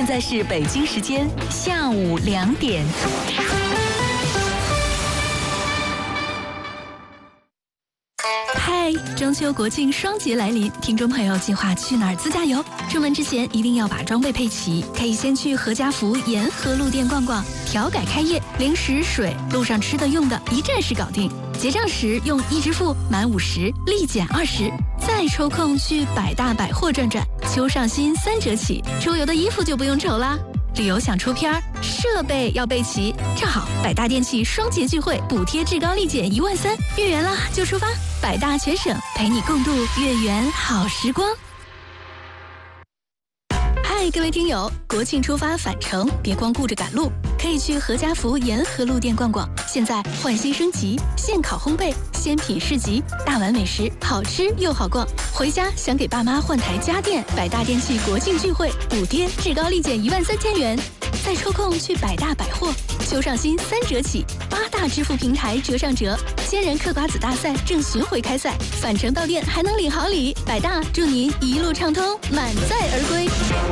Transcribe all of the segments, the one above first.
在是北京时间下午2点。嗨，中秋国庆双节来临，听众朋友计划去哪儿自驾游？出门之前一定要把装备配齐，可以先去何家福沿河路店逛逛，调改开业，零食、水、路上吃的用的一站式搞定。结账时用易支付，满50立减20，再抽空去百大百货转转，秋上新3折起，出游的衣服就不用愁啦。旅游想出片儿，设备要备齐，正好百大电器双节聚会，补贴至高立减13000，月圆了就出发，百大全省陪你共度月圆好时光。嗨，各位听友，国庆出发返程，别光顾着赶路，可以去何家福沿河路店逛逛。现在换新升级，现烤烘焙、鲜品市集，大碗美食，好吃又好逛。回家想给爸妈换台家电，百大电器国庆聚会，补贴至高立减13000元。再抽空去百大百货，秋上新3折起，8大支付平台折上折。千人嗑瓜子大赛正巡回开赛，返程到店还能领好礼。百大祝您一路畅通，满载而归。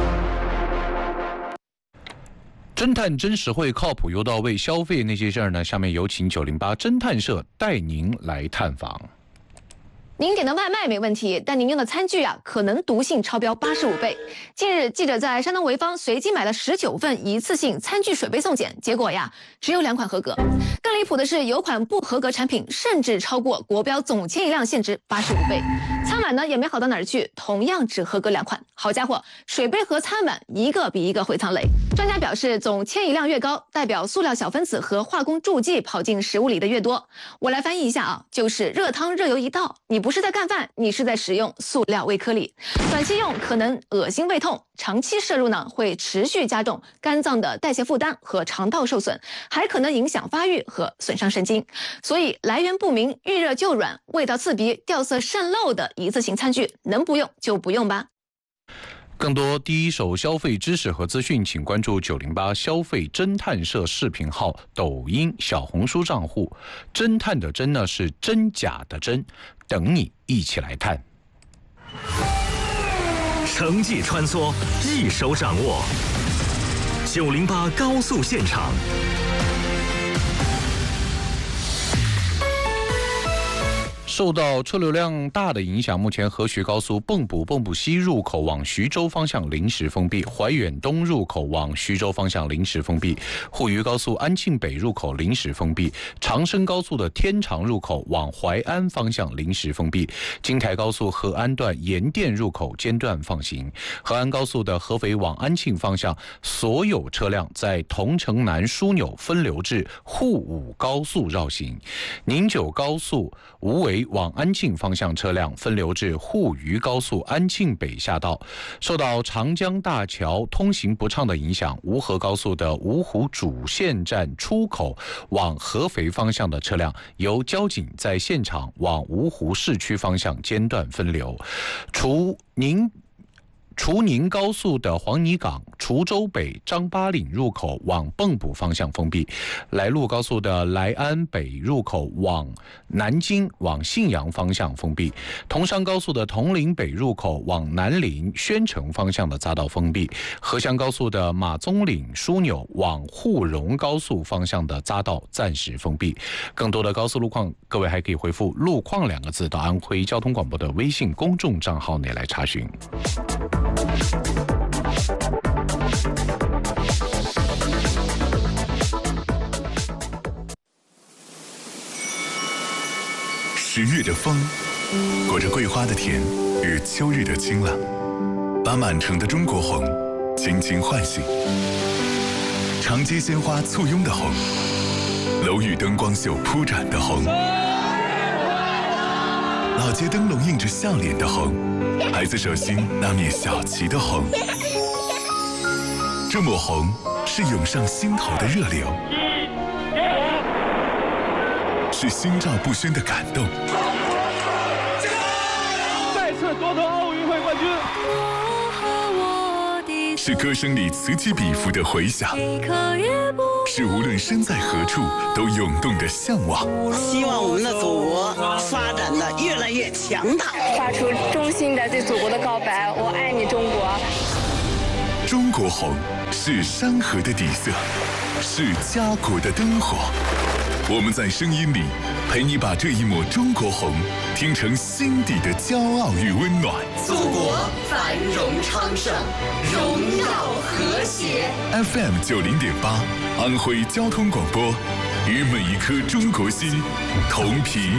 侦探真实惠，靠谱又到位，消费那些事儿呢？下面有请908侦探社带您来探访。 您点的外卖没问题，但您用的餐具啊，可能毒性超标85倍。近日，记者在山东潍坊随机买了19份一次性餐具水杯送检，结果呀，只有2款合格。更离谱的是，有款不合格产品甚至超过国标总迁移量限值85倍。餐碗呢也没好到哪儿去，同样只合格2款。好家伙，水杯和餐碗一个比一个会藏雷。专家表示，总迁移量越高，代表塑料小分子和化工助剂跑进食物里的越多。我来翻译一下啊，就是热汤热油一倒，你不是在干饭，你是在使用塑料微颗粒。短期用可能恶心胃痛，长期摄入呢会持续加重肝脏的代谢负担和肠道受损，还可能影响发育和损伤神经。所以来源不明、遇热就软、味道刺鼻、掉色渗漏的一次性餐具，能不用就不用吧。 更多第一手消费知识和资讯，请关注908消费侦探社视频号、抖音、小红书账户。侦探的侦呢是真假的真，等你一起来探。 城际穿梭，一手掌握。908高速现场。 受到车流量大的影响，目前河徐高速蚌埠西入口往徐州方向临时封闭，怀远东入口往徐州方向临时封闭，沪渝高速安庆北入口临时封闭，长深高速的天长入口往淮安方向临时封闭，京台高速合安段盐店入口间断放行，河安高速的合肥往安庆方向所有车辆在桐城南枢纽分流至沪武高速绕行，宁九高速无为往安庆方向车辆分流至沪渝高速安庆北下道。受到长江大桥通行不畅的影响，吴河高速的芜湖主线站出口往合肥方向的车辆由交警在现场往芜湖市区方向间断分流。滁宁高速的黄泥岗、滁州北张八岭入口往蚌埠方向封闭，莱路高速的莱安北入口往南京往信阳方向封闭，桐山高速的铜陵北入口往南陵、宣城方向的匝道封闭，合湘高速的马宗岭枢纽往沪蓉高速方向的匝道暂时封闭。更多的高速路况，各位还可以回复"路况"2个字到安徽交通广播的微信公众账号内来查询。 10月的风，裹着桂花的甜与秋日的清朗，把满城的中国红轻轻唤醒。长街鲜花簇拥的红，楼宇灯光秀铺展的红，老街灯笼映着笑脸的红，孩子手心那面小旗的红。这抹红是涌上心头的热流，是心照不宣的感动， 再次夺得奥运会冠军， 是歌声里此起彼伏的回响，是无论身在何处都涌动的向往。 希望我们的祖国发展的越来越强大， 发出衷心的对祖国的告白：我爱你，中国。 中国红， 是山河的底色，是家国的灯火。我们在声音里陪你把这一抹中国红听成心底的骄傲与温暖。 祖国繁荣昌盛，荣耀和谐。 FM 90.8，安徽交通广播，与每一颗中国心同频